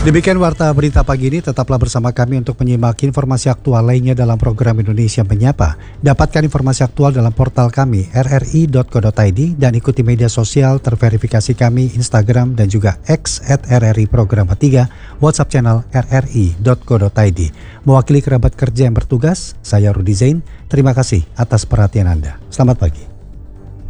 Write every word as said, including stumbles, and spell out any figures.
Demikian Warta Berita Pagi ini, tetaplah bersama kami untuk menyimak informasi aktual lainnya dalam program Indonesia Menyapa. Dapatkan informasi aktual dalam portal kami r r i dot co dot i d dan ikuti media sosial terverifikasi kami Instagram dan juga X at r r i program tiga, WhatsApp channel r r i dot co dot i d. Mewakili kerabat kerja yang bertugas, saya Rudi Zain. Terima kasih atas perhatian Anda. Selamat pagi.